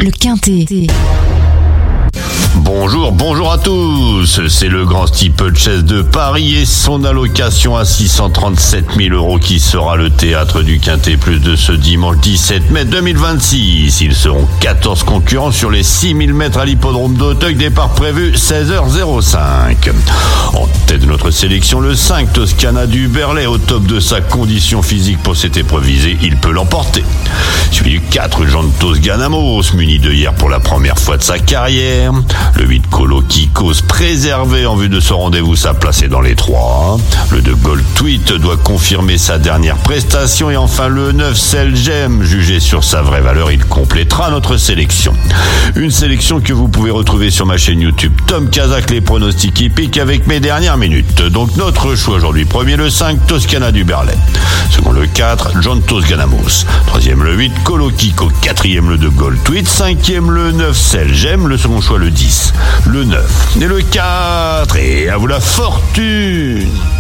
le Quintet. Bonjour à tous, c'est le grand Steeple Chase de Paris et son allocation à 637 000 € qui sera le théâtre du Quintet Plus de ce dimanche 17 mai 2026. Ils seront 14 concurrents sur les 6000 mètres à l'hippodrome d'Auteuil, départ prévu 16h05. En tête de notre sélection, le 5 Toscana du Berlay, au top de sa condition physique pour cette épreuve visée, il peut l'emporter. Suivi du 4 Jantos Ganamos, muni de hier pour la première fois de sa carrière. Le 8 Colo Kikos, préservé en vue de ce rendez-vous, sa place est dans les 3. Le 2 Gold Tweet doit confirmer sa dernière prestation. Et enfin le 9 Selgem, jugé sur sa vraie valeur, il complétera notre sélection. Une sélection que vous pouvez retrouver sur ma chaîne YouTube Tom Kazak, les pronostics hippiques avec mes dernières minutes. Donc notre choix aujourd'hui: premier le 5 Toscana du Berlay, second le 4 Jantos Ganamos, troisième le 8 Colo Kiko, quatrième le 2 Gold Tweet, cinquième le 9 Selgem, le second choix le 10, le 9 et le 4. Et à vous la fortune!